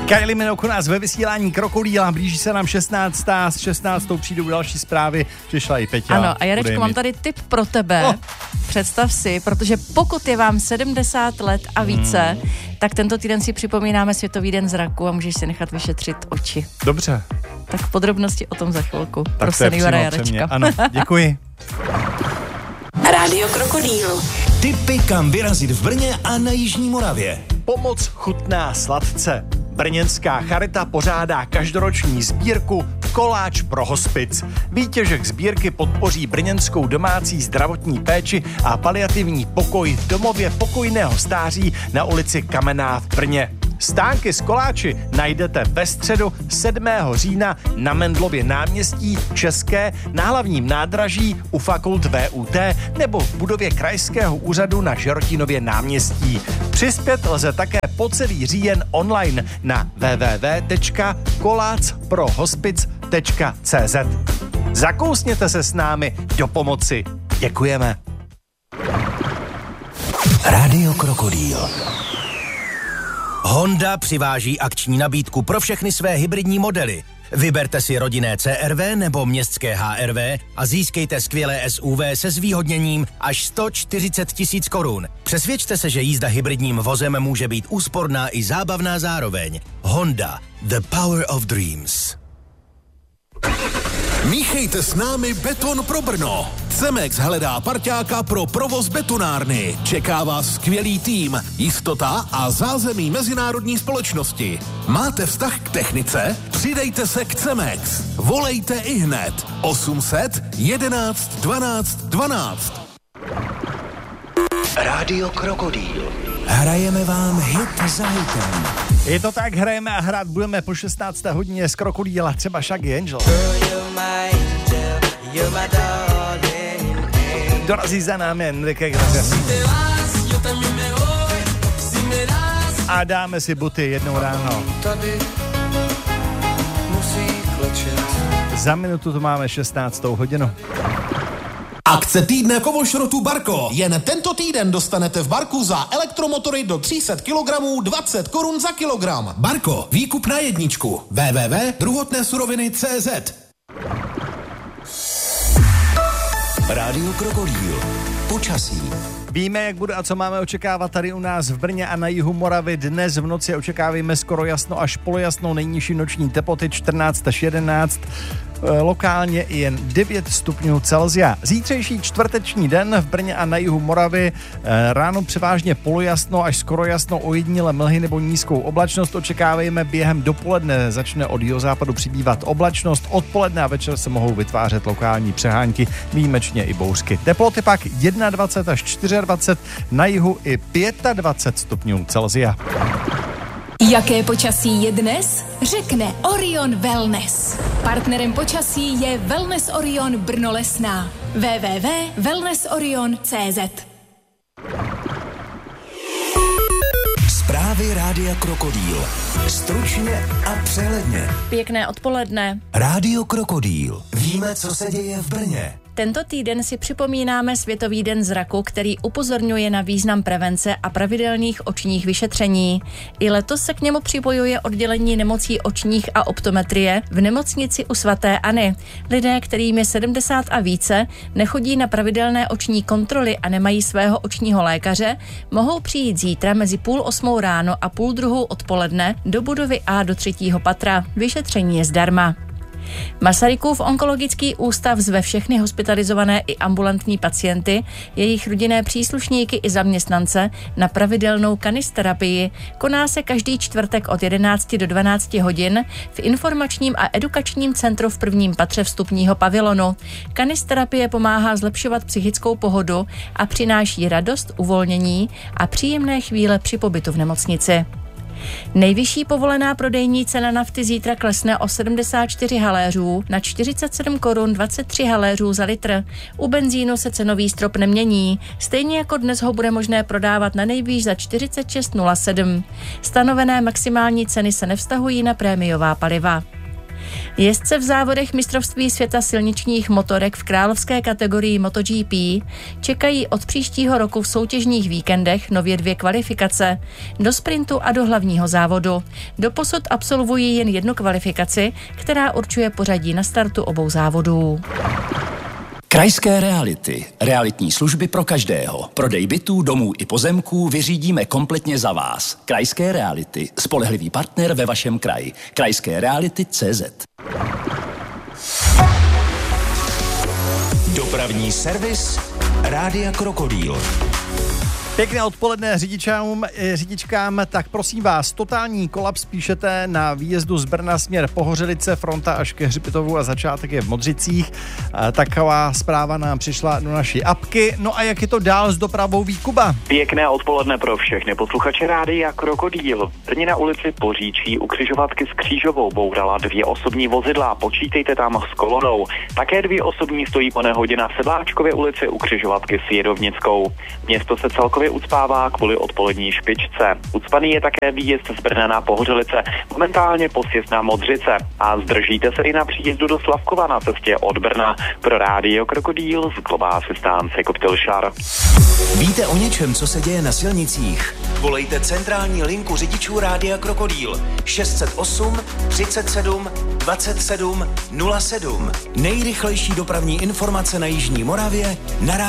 Kylie Minogue u nás ve vysílání Krokodýla, blíží se nám 16. S 16. přijdou další zprávy, přišla i Peťa. Ano, a Jarečko, mám tady tip pro tebe. Představ si, protože pokud je vám 70 let a více, tak tento týden si připomínáme Světový den zraku a můžeš si nechat vyšetřit oči. Dobře. Tak podrobnosti o tom za chvilku. Tak pro seniora Jarečka. Ano, děkuji. Rádio Krokodýl. Tipy, kam vyrazit v Brně a na Jižní Moravě. Pomoc chutná sladce. Brněnská charita pořádá každoroční sbírku Koláč pro hospic. Výtěžek sbírky podpoří brněnskou domácí zdravotní péči a paliativní pokoj v domově pokojného stáří na ulici Kamenná v Brně. Stánky s koláči najdete ve středu 7. října na Mendlově náměstí České, na hlavním nádraží u fakult VUT nebo v budově krajského úřadu na Žerotínově náměstí. Přispět lze také po celý říjen online na www.kolácprohospic.cz. Zakousněte se s námi do pomoci. Děkujeme. Rádio Krokodýl. Honda přiváží akční nabídku pro všechny své hybridní modely. Vyberte si rodinné CR-V nebo městské HR-V a získejte skvělé SUV se zvýhodněním až 140 000 korun. Přesvědčte se, že jízda hybridním vozem může být úsporná i zábavná zároveň. Honda. The power of dreams. Míchejte s námi beton pro Brno. Cemex hledá parťáka pro provoz betonárny. Čeká vás skvělý tým, jistota a zázemí mezinárodní společnosti. Máte vztah k technice? Přidejte se k Cemex. Volejte ihned. 800 11 12 12. Rádio Krokodýl. Hrajeme vám hit za hitem. Je to tak, hrajeme a hrát budeme po 16. hodině z Krokodýla, třeba Shaggy Angel. Dorazí za námi Enrique Iglesias. A dáme si buty jednou ráno. Za minutu to máme 16. hodinu. Akce týdne kovošrotu Barko. Jen tento týden dostanete v Barku za elektromotory do 300 kg 20 korun za kilogram. Barko, výkup na jedničku. www.druhotnésuroviny.cz. Rádio Krokodýl. Počasí. Víme, jak bude a co máme očekávat tady u nás v Brně a na jihu Moravy. Dnes v noci očekáváme skoro jasno až polojasno, nejnižší noční teploty 14 až 11, lokálně i jen 9 stupňů Celsia. Zítřejší čtvrteční den v Brně a na jihu Moravy, ráno převážně polojasno až skoro jasno, ojediněle mlhy nebo nízkou oblačnost očekáváme během dopoledne. Začne od jihozápadu přibývat oblačnost, odpoledne a večer se mohou vytvářet lokální přehánky, výjimečně i bouřky. Teploty pak 21 až 24, na jihu i 25 stupňů Celsia. Jaké počasí je dnes? Řekne Orion Wellness. Partnerem počasí je Wellness Orion Brno Lesná. www.wellnessorion.cz. Zprávy Rádia Krokodýl. Stručně a přehledně. Pěkné odpoledne. Rádio Krokodýl. Víme, co se děje v Brně. Tento týden si připomínáme Světový den zraku, který upozorňuje na význam prevence a pravidelných očních vyšetření. I letos se k němu připojuje oddělení nemocí očních a optometrie v nemocnici u svaté Anny. Lidé, kterým je 70 a více, nechodí na pravidelné oční kontroly a nemají svého očního lékaře, mohou přijít zítra mezi 7:30 ráno a 14:30 odpoledne do budovy A do 3. patra. Vyšetření je zdarma. Masarykův onkologický ústav zve všechny hospitalizované i ambulantní pacienty, jejich rodinné příslušníky i zaměstnance na pravidelnou kanisterapii. Koná se každý čtvrtek od 11 do 12 hodin v informačním a edukačním centru v 1. patře vstupního pavilonu. Kanisterapie pomáhá zlepšovat psychickou pohodu a přináší radost, uvolnění a příjemné chvíle při pobytu v nemocnici. Nejvyšší povolená prodejní cena nafty zítra klesne o 74 haléřů na 47 korun 23 haléřů za litr. U benzínu se cenový strop nemění. Stejně jako dnes ho bude možné prodávat na nejvýš za 46,07. Stanovené maximální ceny se nevztahují na prémiová paliva. Jezdce v závodech mistrovství světa silničních motorek v královské kategorii MotoGP čekají od příštího roku v soutěžních víkendech nově 2 kvalifikace do sprintu a do hlavního závodu. Doposud absolvují jen 1 kvalifikaci, která určuje pořadí na startu obou závodů. Krajské reality. Realitní služby pro každého. Prodej bytů, domů i pozemků vyřídíme kompletně za vás. Krajské reality. Spolehlivý partner ve vašem kraji. krajskéreality.cz. Dopravní servis Rádia Krokodýl. Pěkné odpoledne řidičkám, tak prosím vás, totální kolaps píšete na výjezdu z Brna směr Pohořelice, fronta až ke Hřbitovu a začátek je v Modřicích. Taková zpráva nám přišla do naší apky. No a jak je to dál s dopravou, Kuba? Pěkné odpoledne pro všechny posluchače Rádia Krokodýl. V Brně na ulici Poříčí u křižovatky s Křížovou bourala 2 osobní vozidla, počítejte tam s kolonou. Také 2 osobní stojí po nehodě na Sedláčkově ulici u křižovatky s Jedovnickou. Město se celkově ucpává kvůli odpolední špičce. Ucpaný je také výjezd z Brna na Pohořelice, momentálně posjezd na Modřice. A zdržíte se i na příjezdu do Slavkova na cestě od Brna. Pro Rádio Krokodýl z globásy stánce Koptilšar. Víte o něčem, co se děje na silnicích? Volejte centrální linku řidičů Rádia Krokodýl 608 37 27 07. Nejrychlejší dopravní informace na jižní Moravě na